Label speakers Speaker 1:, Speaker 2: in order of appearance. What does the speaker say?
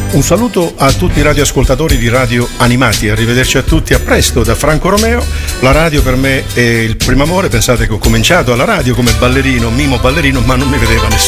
Speaker 1: Un saluto a tutti i radioascoltatori di Radio Animati, arrivederci a tutti, a presto da Franco Romeo. La radio per me è il primo amore, pensate che ho cominciato alla radio come ballerino, mimo ballerino, ma non mi vedeva nessuno.